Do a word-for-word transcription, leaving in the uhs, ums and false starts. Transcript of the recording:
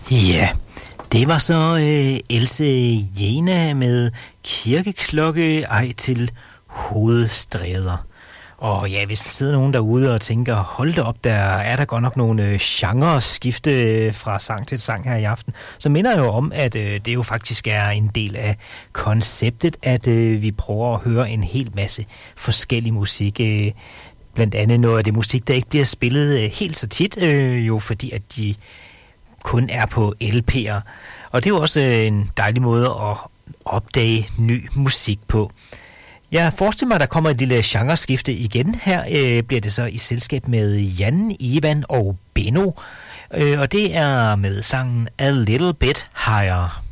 Ja, det var så øh, Else Jena med Kirkeklokke ej til hovedstræder. Og ja, hvis der sidder nogen derude og tænker, hold da op, der er der godt nok nogle øh, genreskifte fra sang til sang her i aften, så minder jeg jo om, at øh, det jo faktisk er en del af konceptet, at øh, vi prøver at høre en hel masse forskellig musik. Øh, blandt andet noget af det musik, der ikke bliver spillet øh, helt så tit, øh, jo fordi at de kun er på L P'er. Og det er jo også øh, en dejlig måde at opdage ny musik på. Jeg forestiller mig, at der kommer et lille genreskifte igen. Her øh, bliver det så i selskab med Jan, Ivan og Benno. Øh, og det er med sangen A Little Bit Higher.